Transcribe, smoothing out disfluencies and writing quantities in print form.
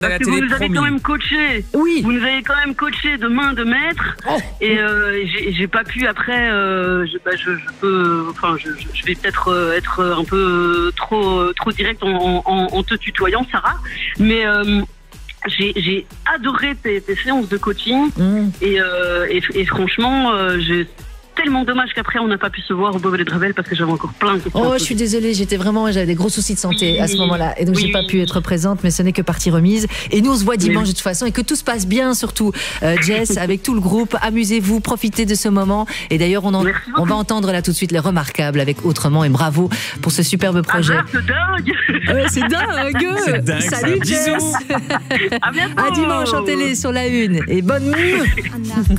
Parce que vous nous avez quand même coaché. Oui. Vous nous avez quand même coaché de main de maître. Et j'ai pas pu après. Je vais peut-être être un peu trop direct en te tutoyant, Sarah. Mais j'ai adoré tes séances de coaching. Et franchement, tellement dommage qu'après on n'a pas pu se voir au Beauvais de Ravel parce que j'avais encore plein de questions. Oh, je suis désolée, j'avais des gros soucis de santé à ce moment-là et donc j'ai pas pu être présente, mais ce n'est que partie remise. Et nous on se voit dimanche de toute façon et que tout se passe bien surtout, Jess, avec tout le groupe. Amusez-vous, profitez de ce moment. Et d'ailleurs on va entendre là tout de suite les Remarquables avec Autrement et bravo pour ce superbe projet. Ah, c'est dingue. C'est dingue. Salut Jess. À bientôt. À dimanche en télé sur la 1 et bonne nuit.